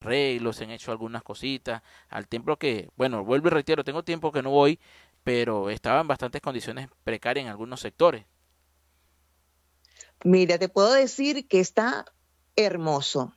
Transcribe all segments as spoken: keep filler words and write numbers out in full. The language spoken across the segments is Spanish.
arreglos, se han hecho algunas cositas al templo que, bueno, vuelvo y reitero, tengo tiempo que no voy, pero estaba en bastantes condiciones precarias en algunos sectores. Mira, te puedo decir que está hermoso.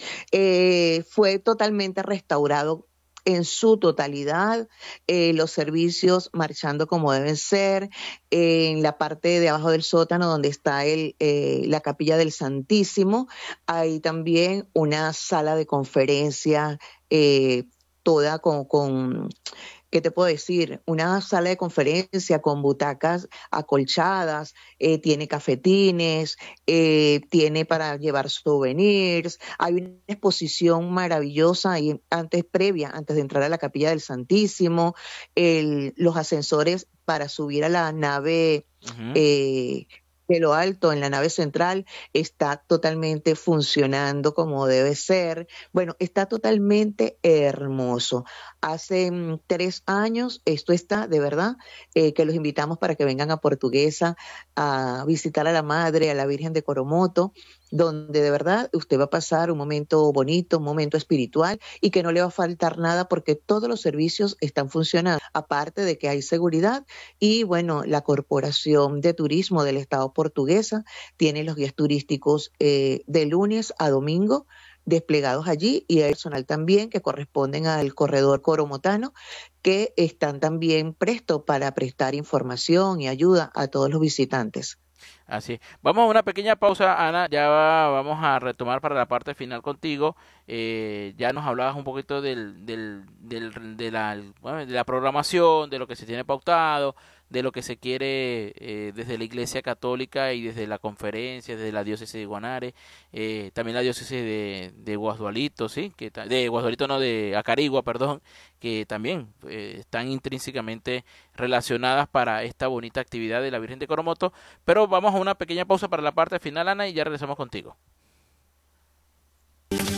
Eh, fue totalmente restaurado en su totalidad, eh, los servicios marchando como deben ser, eh, en la parte de abajo del sótano donde está el, eh, la capilla del Santísimo, hay también una sala de conferencia eh, toda con, con ¿qué te puedo decir? Una sala de conferencia con butacas acolchadas, eh, tiene cafetines, eh, tiene para llevar souvenirs, hay una exposición maravillosa ahí antes, previa, antes de entrar a la Capilla del Santísimo, el, los ascensores para subir a la nave Ujú. eh, de lo alto, en la nave central, está totalmente funcionando como debe ser. Bueno, está totalmente hermoso. Hace mm, tres años, esto está, de verdad, eh, que los invitamos para que vengan a Portuguesa a visitar a la Madre, a la Virgen de Coromoto, donde de verdad usted va a pasar un momento bonito, un momento espiritual y que no le va a faltar nada porque todos los servicios están funcionando. Aparte de que hay seguridad y bueno, la Corporación de Turismo del Estado portuguesa tiene los guías turísticos eh, de lunes a domingo desplegados allí y hay personal también que corresponden al corredor coromotano que están también prestos para prestar información y ayuda a todos los visitantes. Así. Vamos a una pequeña pausa, Ana. Ya va- vamos a retomar para la parte final contigo. Eh, ya nos hablabas un poquito del, del, del- de la, bueno, de la programación, de lo que se tiene pautado, de lo que se quiere eh, desde la Iglesia Católica y desde la conferencia, desde la diócesis de Guanare, eh, también la diócesis de, de Guasdualito, sí, que ta- de Guasdualito no, de Acarigua, perdón, que también eh, están intrínsecamente relacionadas para esta bonita actividad de la Virgen de Coromoto. Pero vamos a una pequeña pausa para la parte final, Ana, y ya regresamos contigo.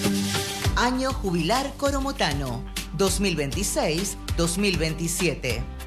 Año Jubilar Coromotano, dos mil veintiséis-dos mil veintisiete.